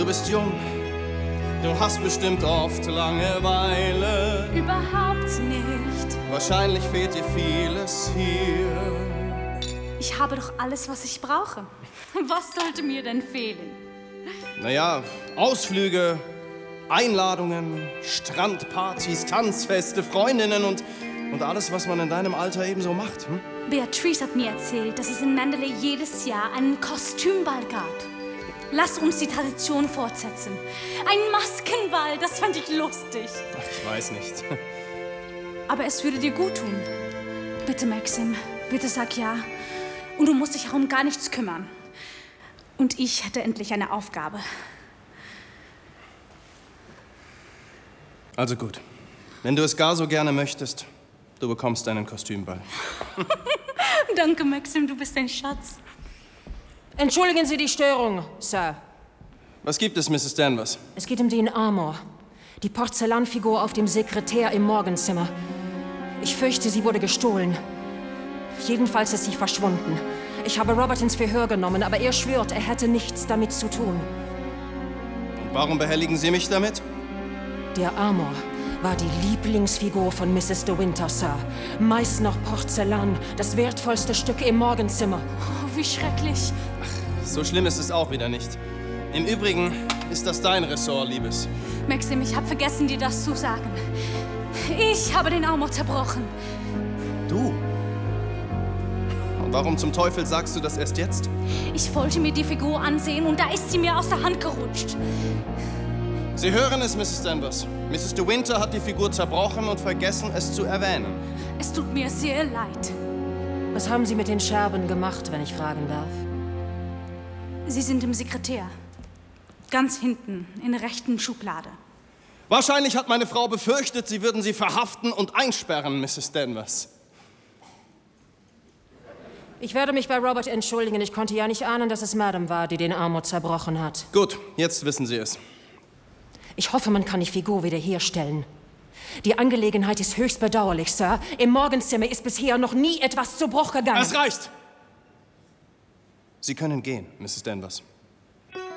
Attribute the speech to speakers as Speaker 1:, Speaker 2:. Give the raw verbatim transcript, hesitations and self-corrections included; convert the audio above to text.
Speaker 1: Du bist jung, du hast bestimmt oft Langeweile.
Speaker 2: Überhaupt nicht.
Speaker 1: Wahrscheinlich fehlt dir vieles hier.
Speaker 2: Ich habe doch alles, was ich brauche. Was sollte mir denn fehlen?
Speaker 1: Naja, Ausflüge, Einladungen, Strandpartys, Tanzfeste, Freundinnen und, und alles, was man in deinem Alter ebenso macht. Hm?
Speaker 2: Beatrice hat mir erzählt, dass es in Mandalay jedes Jahr einen Kostümball gab. Lass uns die Tradition fortsetzen. Ein Maskenball, das fand ich lustig.
Speaker 1: Ach, ich weiß nicht.
Speaker 2: Aber es würde dir gut tun. Bitte, Maxim, bitte sag ja. Und du musst dich auch um gar nichts kümmern. Und ich hätte endlich eine Aufgabe.
Speaker 1: Also gut. Wenn du es gar so gerne möchtest, du bekommst einen Kostümball.
Speaker 2: Danke, Maxim, du bist ein Schatz.
Speaker 3: Entschuldigen Sie die Störung, Sir.
Speaker 1: Was gibt es, Misses Danvers?
Speaker 3: Es geht um den Amor. Die Porzellanfigur auf dem Sekretär im Morgenzimmer. Ich fürchte, sie wurde gestohlen. Jedenfalls ist sie verschwunden. Ich habe Robert ins Verhör genommen, aber er schwört, er hätte nichts damit zu tun.
Speaker 1: Und warum behelligen Sie mich damit?
Speaker 3: Der Amor war die Lieblingsfigur von Misses De Winter, Sir. Meist noch Porzellan, das wertvollste Stück im Morgenzimmer.
Speaker 2: Oh, wie schrecklich.
Speaker 1: So schlimm ist es auch wieder nicht. Im Übrigen ist das dein Ressort, Liebes.
Speaker 2: Maxim, ich habe vergessen, dir das zu sagen. Ich habe den Amor zerbrochen.
Speaker 1: Du? Und warum zum Teufel sagst du das erst jetzt?
Speaker 2: Ich wollte mir die Figur ansehen und da ist sie mir aus der Hand gerutscht.
Speaker 1: Sie hören es, Misses Danvers. Misses De Winter hat die Figur zerbrochen und vergessen, es zu erwähnen.
Speaker 2: Es tut mir sehr leid.
Speaker 3: Was haben Sie mit den Scherben gemacht, wenn ich fragen darf?
Speaker 2: Sie sind im Sekretär. Ganz hinten, in der rechten Schublade.
Speaker 1: Wahrscheinlich hat meine Frau befürchtet, Sie würden sie verhaften und einsperren, Misses Danvers.
Speaker 3: Ich werde mich bei Robert entschuldigen. Ich konnte ja nicht ahnen, dass es Madame war, die den Amor zerbrochen hat.
Speaker 1: Gut, jetzt wissen Sie es.
Speaker 3: Ich hoffe, man kann die Figur wiederherstellen. Die Angelegenheit ist höchst bedauerlich, Sir. Im Morgenzimmer ist bisher noch nie etwas zu Bruch gegangen.
Speaker 1: Es reicht! Sie können gehen, Misses Danvers.